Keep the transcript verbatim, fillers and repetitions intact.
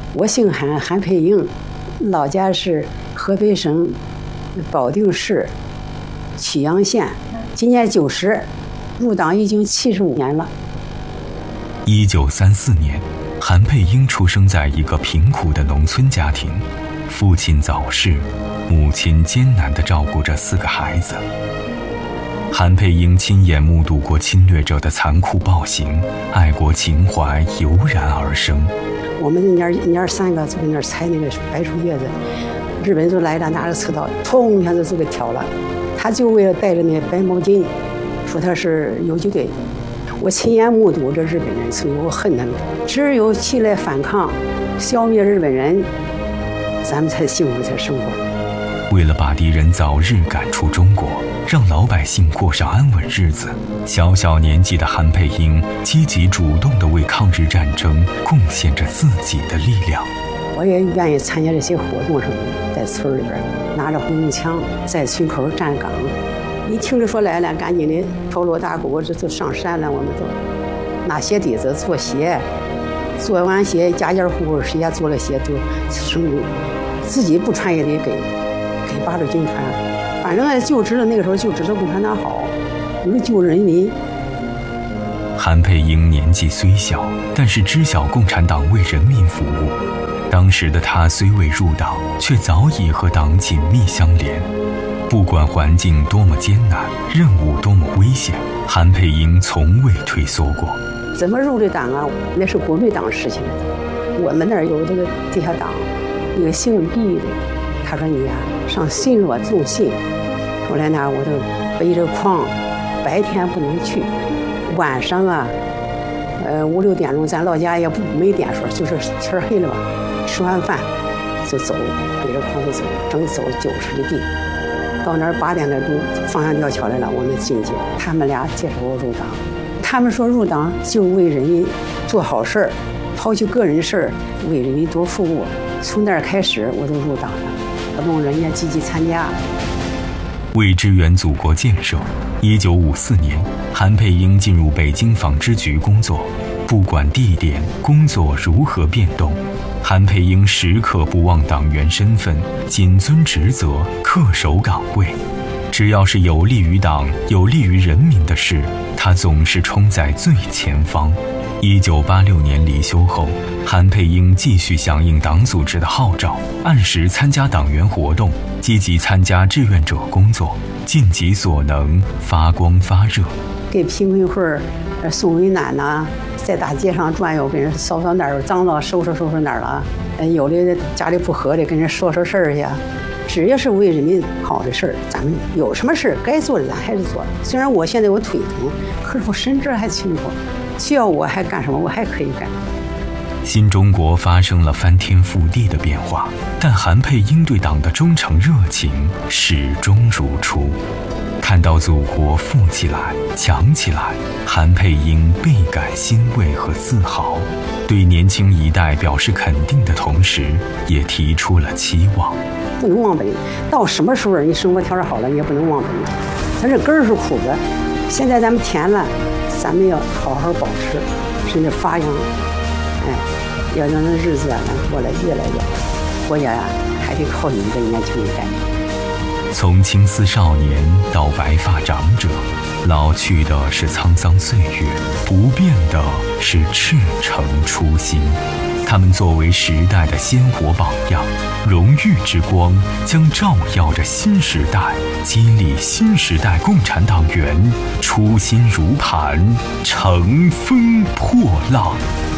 我姓韩，韩佩英，老家是河北省保定市曲阳县，今年九十，入党已经七十五年了。 一九三四年，韩佩英出生在一个贫苦的农村家庭，父亲早逝，母亲艰难地照顾着四个孩子。韩佩英亲眼目睹过侵略者的残酷暴行，爱国情怀油然而生。 我们那年年三个就在那儿采那个白树叶子，日本就来了，拿着刺刀，砰一下子就给挑了。他就为了带着那白毛巾，说他是游击队。我亲眼目睹这日本人，所以我恨他们。只有起来反抗，消灭日本人，咱们才幸福，才生活。 为了把敌人早日赶出中国，让老百姓过上安稳日子，小小年纪的韩佩英积极主动地为抗日战争贡献着自己的力量。 我也愿意参加这些活动什么的，在村里边拿着红缨枪，在村口站岗。一听着说来了，赶紧的敲锣打鼓，这就上山了。我们都拿鞋底子做鞋，做完鞋家家户户谁家做了鞋都生意，自己不穿也得给给八路军穿。反正就知道那个时候就知道共产党好，为救人民。 韩佩英年纪虽小，但是知晓共产党为人民服务。当时的他虽未入党，却早已和党紧密相连。不管环境多么艰难，任务多么危险，韩佩英从未退缩过。 怎么入的党啊？那是国民党事情。我们那儿有这个地下党，一个姓毕的，他说你呀、啊、上新罗种信。后来呢，我都背着筐，白天不能去，晚上啊，呃五六点钟，咱老家也不没电说，就是天黑了吧，吃完饭就走，背着筐就走，整走九十里地。到那儿八点来钟，方向吊桥来了，我们进去，他们俩介绍我入党。他们说入党就为人民做好事儿，抛弃个人事儿，为人民多服务。从那儿开始，我就入党了，活动人家积极参加。 为支援祖国建设，一九五四年，韩佩英进入北京纺织局工作。不管地点、工作如何变动，韩佩英时刻不忘党员身份，谨遵职责，恪守岗位。只要是有利于党、有利于人民的事，他总是冲在最前方。一九八六年离休后，韩佩英继续响应党组织的号召，按时参加党员活动，积极参加志愿者工作，尽己所能，发光发热。 给贫困户送温暖呐，在大街上转悠，跟人扫扫哪儿脏了，收拾收拾哪儿了。有的家里不和的，跟人说说事儿去。只要是为人民好的事儿，咱们有什么事儿该做的咱还是做。虽然我现在我腿疼，可是我神志还清楚，需要我还干什么我还可以干。 新中国发生了翻天覆地的变化，但韩佩英对党的忠诚热情始终如初。看到祖国富起来、强起来，韩佩英倍感欣慰和自豪，对年轻一代表示肯定的同时，也提出了期望。 不能忘本，到什么时候你生活条件好了，你也不能忘本。咱这根儿是苦的，现在咱们甜了，咱们要好好保持，甚至发扬，哎，要让这日子啊能过得越来越好。国家呀、啊，还得靠你们这年轻一代。 从青丝少年到白发长者，老去的是沧桑岁月，不变的是赤诚初心。他们作为时代的鲜活榜样，荣誉之光将照耀着新时代，激励新时代共产党员初心如磐，乘风破浪。